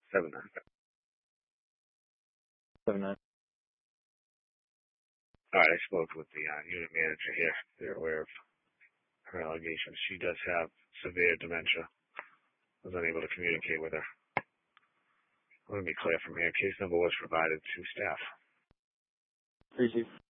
7-9. 7-9. All right, I spoke with the unit manager here. They're aware of her allegations. She does have severe dementia. I was unable to communicate with her. Let me be clear from here. Case number was provided to staff. Appreciate